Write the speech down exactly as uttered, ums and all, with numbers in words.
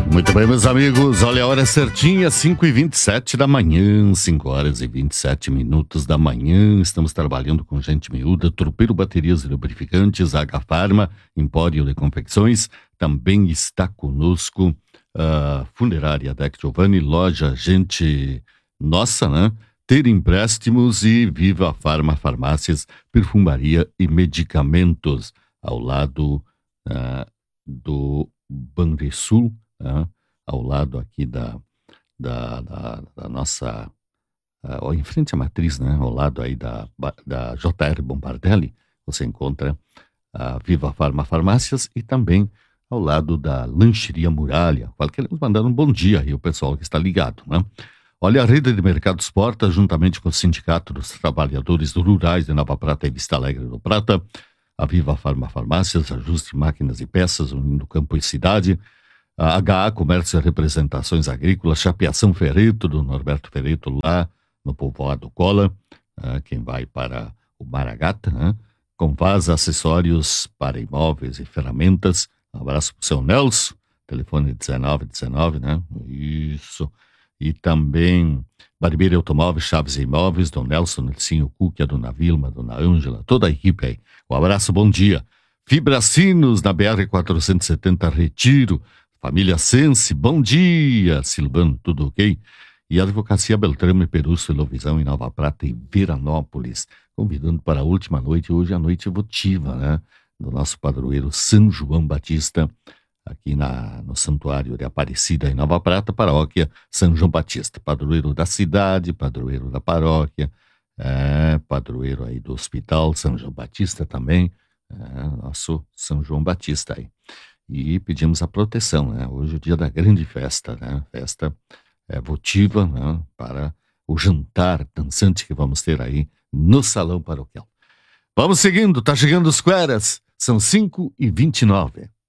Muito bem, meus amigos, olha a hora certinha, cinco e vinte e sete da manhã, cinco horas e vinte e sete minutos da manhã, estamos trabalhando com gente miúda, Tropeiro Baterias e Lubrificantes, H Farma, Empório de Confecções, também está conosco a Funerária Deck Giovanni, loja Gente Nossa, né? Ter Empréstimos e Viva Farma Farmácias, Perfumaria e Medicamentos, ao lado uh, do Banrisul, Uh, ao lado aqui da, da, da, da nossa, uh, em frente à matriz, né, ao lado aí da, da J R Bombardelli, você encontra a Viva Farma Farmácias e também ao lado da Lancheria Muralha. Queremos mandar um bom dia aí ao pessoal que está ligado, né? Olha, a Rede de Mercados Porta, juntamente com o Sindicato dos Trabalhadores Rurais de Nova Prata e Vista Alegre do Prata, a Viva Farma Farmácias, ajuste máquinas e peças, unindo campo e cidade, a H A Comércio e Representações Agrícolas, Chapeação Ferreto, do Norberto Ferreto, lá no povoado Cola, uh, quem vai para o Maragata, né? Convaz Acessórios para Imóveis e Ferramentas, um abraço para o seu Nelson, telefone dezenove dezenove, né? Isso. E também Barbeiro Automóveis, Chaves e Imóveis, Dom Nelson, Nelsinho Cuque, a Dona Vilma, Dona Ângela, toda a equipe aí. Um abraço, bom dia. Fibracinos, na B R quatrocentos e setenta, Retiro, Família Sense, bom dia, Silvano, tudo ok? E a Advocacia Beltrame, Perúcio, Lovisão, em Nova Prata e Veranópolis, convidando para a última noite, hoje a noite votiva, né? Do nosso padroeiro São João Batista, aqui na, no Santuário de Aparecida, em Nova Prata, paróquia São João Batista, padroeiro da cidade, padroeiro da paróquia, é, padroeiro aí do Hospital São João Batista também, é, nosso São João Batista aí. E pedimos a proteção, né? Hoje é o dia da grande festa, né? Festa é, votiva, né? Para o jantar dançante que vamos ter aí no Salão Paroquial. Vamos seguindo, tá chegando os Queras, são cinco e vinte e nove.